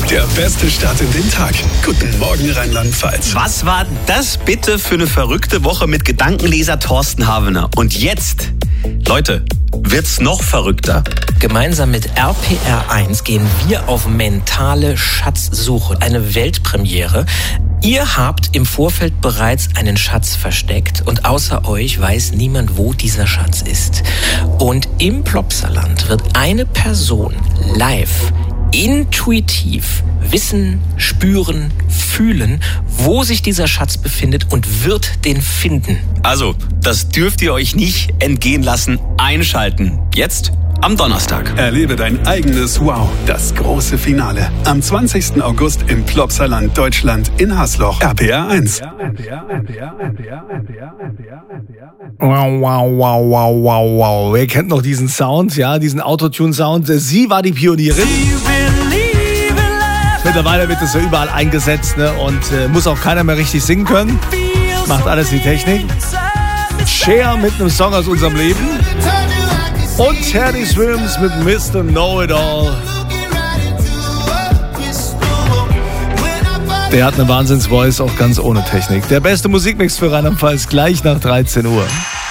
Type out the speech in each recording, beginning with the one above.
Der beste Start in den Tag. Guten Morgen, Rheinland-Pfalz. Was war das bitte für eine verrückte Woche mit Gedankenleser Thorsten Havener? Und jetzt, Leute, wird's noch verrückter. Gemeinsam mit RPR1 gehen wir auf mentale Schatzsuche. Eine Weltpremiere. Ihr habt im Vorfeld bereits einen Schatz versteckt und außer euch weiß niemand, wo dieser Schatz ist. Und im Plopsaland wird eine Person live intuitiv wissen, spüren, fühlen, wo sich dieser Schatz befindet und wird den finden. Also, das dürft ihr euch nicht entgehen lassen. Einschalten. Jetzt am Donnerstag. Erlebe dein eigenes Wow, das große Finale. Am 20. August im Plopsaland, Deutschland, in Hasloch. RPR1. Wow, wow, wow, wow, wow, wow. Wer kennt noch diesen Sound, ja, diesen Autotune-Sound? Sie war die Pionierin. Mittlerweile wird es ja überall eingesetzt, ne? Und muss auch keiner mehr richtig singen können. Macht alles die Technik. Cher mit einem Song aus unserem Leben. Und Teddy Swims mit Mr. Know-It-All. Der hat eine Wahnsinns-Voice, auch ganz ohne Technik. Der beste Musikmix für Rheinland-Pfalz gleich nach 13 Uhr.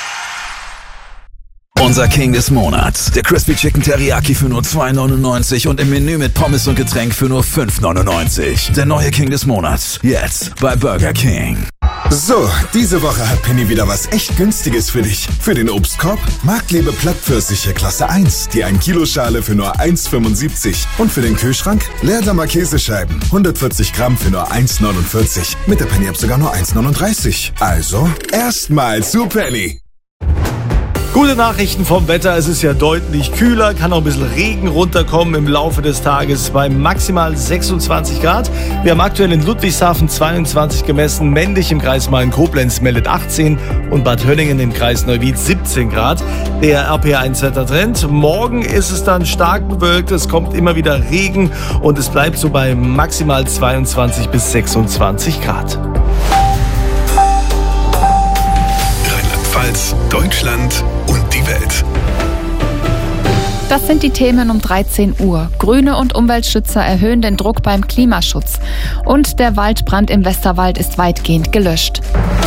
Unser King des Monats. Der Crispy Chicken Teriyaki für nur 2,99 und im Menü mit Pommes und Getränk für nur 5,99. Der neue King des Monats. Jetzt bei Burger King. So, diese Woche hat Penny wieder was echt Günstiges für dich. Für den Obstkorb Marktliebe Plattpfirsiche Klasse 1, die 1 Kilo Schale für nur 1,75. Und für den Kühlschrank Leerdammer Käsescheiben, 140 Gramm für nur 1,49. Mit der Penny-App sogar nur 1,39. Also, erstmal zu Penny. Gute Nachrichten vom Wetter. Es ist ja deutlich kühler, kann auch ein bisschen Regen runterkommen im Laufe des Tages bei maximal 26 Grad. Wir haben aktuell in Ludwigshafen 22 gemessen, Männlich im Kreis Main-Koblenz meldet 18 und Bad Hönningen im Kreis Neuwied 17 Grad. Der RPR1-Wettertrend. Morgen ist es dann stark bewölkt, es kommt immer wieder Regen und es bleibt so bei maximal 22 bis 26 Grad. Rheinland-Pfalz, Deutschland und die Welt. Das sind die Themen um 13 Uhr. Grüne und Umweltschützer erhöhen den Druck beim Klimaschutz. Und der Waldbrand im Westerwald ist weitgehend gelöscht.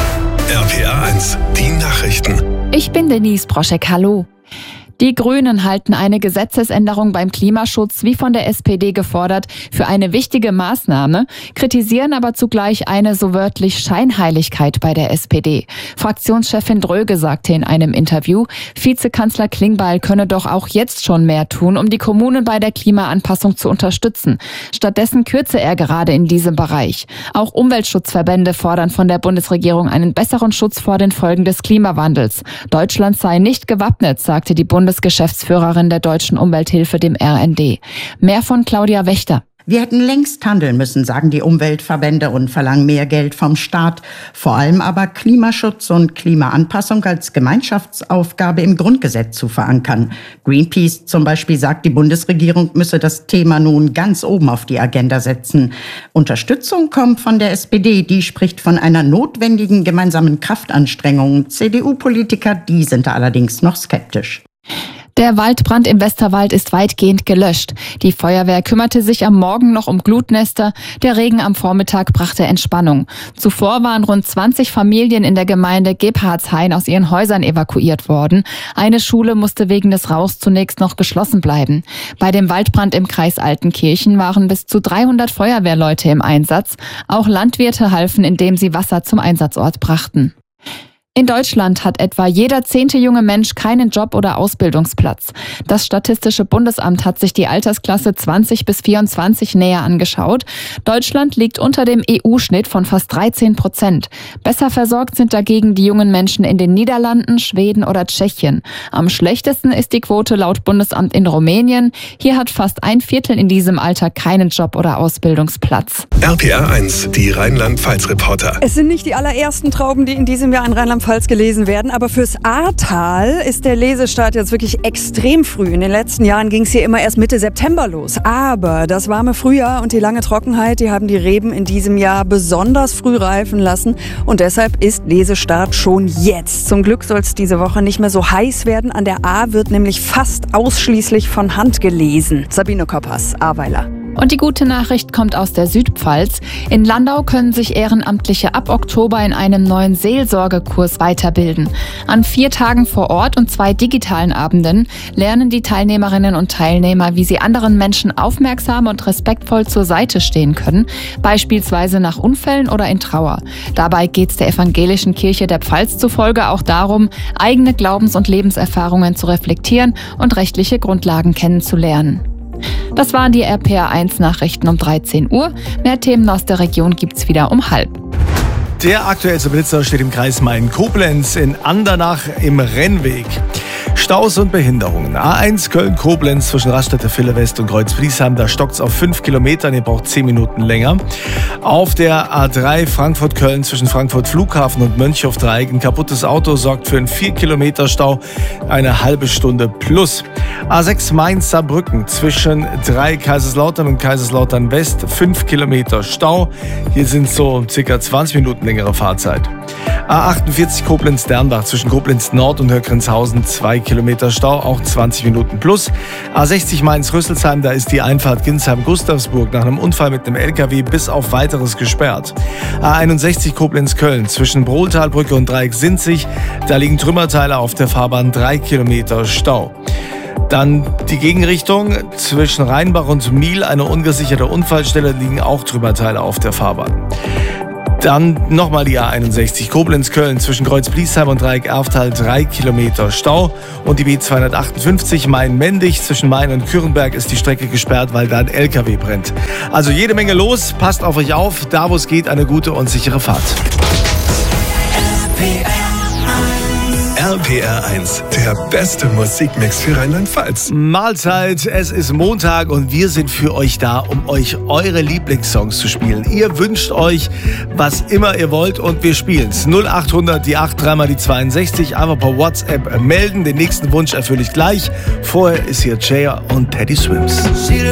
RPR1, die Nachrichten. Ich bin Denise Broschek, hallo. Die Grünen halten eine Gesetzesänderung beim Klimaschutz, wie von der SPD gefordert, für eine wichtige Maßnahme, kritisieren aber zugleich eine so wörtlich Scheinheiligkeit bei der SPD. Fraktionschefin Dröge sagte in einem Interview, Vizekanzler Klingbeil könne doch auch jetzt schon mehr tun, um die Kommunen bei der Klimaanpassung zu unterstützen. Stattdessen kürze er gerade in diesem Bereich. Auch Umweltschutzverbände fordern von der Bundesregierung einen besseren Schutz vor den Folgen des Klimawandels. Deutschland sei nicht gewappnet, sagte die Bundesgeschäftsführerin der Deutschen Umwelthilfe dem RND. Mehr von Claudia Wächter. Wir hätten längst handeln müssen, sagen die Umweltverbände und verlangen mehr Geld vom Staat. Vor allem aber Klimaschutz und Klimaanpassung als Gemeinschaftsaufgabe im Grundgesetz zu verankern. Greenpeace zum Beispiel sagt, die Bundesregierung müsse das Thema nun ganz oben auf die Agenda setzen. Unterstützung kommt von der SPD, die spricht von einer notwendigen gemeinsamen Kraftanstrengung. CDU-Politiker, die sind da allerdings noch skeptisch. Der Waldbrand im Westerwald ist weitgehend gelöscht. Die Feuerwehr kümmerte sich am Morgen noch um Glutnester. Der Regen am Vormittag brachte Entspannung. Zuvor waren rund 20 Familien in der Gemeinde Gebhardshain aus ihren Häusern evakuiert worden. Eine Schule musste wegen des Rauchs zunächst noch geschlossen bleiben. Bei dem Waldbrand im Kreis Altenkirchen waren bis zu 300 Feuerwehrleute im Einsatz. Auch Landwirte halfen, indem sie Wasser zum Einsatzort brachten. In Deutschland hat etwa jeder 10. junge Mensch keinen Job oder Ausbildungsplatz. Das Statistische Bundesamt hat sich die Altersklasse 20 bis 24 näher angeschaut. Deutschland liegt unter dem EU-Schnitt von fast 13%. Besser versorgt sind dagegen die jungen Menschen in den Niederlanden, Schweden oder Tschechien. Am schlechtesten ist die Quote laut Bundesamt in Rumänien. Hier hat fast ein Viertel in diesem Alter keinen Job oder Ausbildungsplatz. RPR1, die Rheinland-Pfalz-Reporter. Es sind nicht die allerersten Trauben, die in diesem Jahr in Rheinland-Pfalz gelesen werden, aber fürs Ahrtal ist der Lesestart jetzt wirklich extrem früh. In den letzten Jahren ging es hier immer erst Mitte September los. Aber das warme Frühjahr und die lange Trockenheit, die haben die Reben in diesem Jahr besonders früh reifen lassen und deshalb ist Lesestart schon jetzt. Zum Glück soll es diese Woche nicht mehr so heiß werden. An der Ahr wird nämlich fast ausschließlich von Hand gelesen. Sabine Koppers, Ahrweiler. Und die gute Nachricht kommt aus der Südpfalz. In Landau können sich Ehrenamtliche ab Oktober in einem neuen Seelsorgekurs weiterbilden. An 4 Tagen vor Ort und 2 digitalen Abenden lernen die Teilnehmerinnen und Teilnehmer, wie sie anderen Menschen aufmerksam und respektvoll zur Seite stehen können, beispielsweise nach Unfällen oder in Trauer. Dabei geht es der Evangelischen Kirche der Pfalz zufolge auch darum, eigene Glaubens- und Lebenserfahrungen zu reflektieren und rechtliche Grundlagen kennenzulernen. Das waren die RPR1-Nachrichten um 13 Uhr. Mehr Themen aus der Region gibt's wieder um 12:30. Der aktuellste Blitzer steht im Kreis Main-Koblenz in Andernach im Rennweg. Staus und Behinderungen. A1 Köln-Koblenz zwischen Raststätte Ville West und Kreuz-Friesheim. Da stockt's auf 5 Kilometern. Ihr braucht 10 Minuten länger. Auf der A3 Frankfurt-Köln zwischen Frankfurt-Flughafen und Mönchhof-Dreieck. Ein kaputtes Auto sorgt für einen 4 Kilometer Stau. Eine halbe Stunde plus. A6 Mainz-Saarbrücken zwischen 3 Kaiserslautern und Kaiserslautern West. 5 Kilometer Stau. Hier sind so circa 20 Minuten längere Fahrzeit. A48 Koblenz-Dernbach zwischen Koblenz-Nord und Höckrenzhausen. 2 Kilometer Stau, auch 20 Minuten plus. A60 Mainz-Rüsselsheim, da ist die Einfahrt Ginsheim-Gustavsburg nach einem Unfall mit einem LKW bis auf Weiteres gesperrt. A61 Koblenz-Köln zwischen Brohltalbrücke und Dreieck Sinzig, da liegen Trümmerteile auf der Fahrbahn, 3 Kilometer Stau. Dann die Gegenrichtung zwischen Rheinbach und Miel, eine ungesicherte Unfallstelle, liegen auch Trümmerteile auf der Fahrbahn. Dann nochmal die A61 Koblenz-Köln zwischen Kreuz-Bliesheim und Dreieck-Erftal, 3 Kilometer Stau. Und die B258 Main-Mendig zwischen Main und Kürrenberg ist die Strecke gesperrt, weil da ein LKW brennt. Also jede Menge los, passt auf euch auf, da wo es geht, eine gute und sichere Fahrt. RPR1, der beste Musikmix für Rheinland-Pfalz. Mahlzeit, es ist Montag und wir sind für euch da, um euch eure Lieblingssongs zu spielen. Ihr wünscht euch, was immer ihr wollt und wir spielen's. 0800 die 8 3 mal die 62, einfach per WhatsApp melden. Den nächsten Wunsch erfülle ich gleich. Vorher ist hier Jaya und Teddy Swims.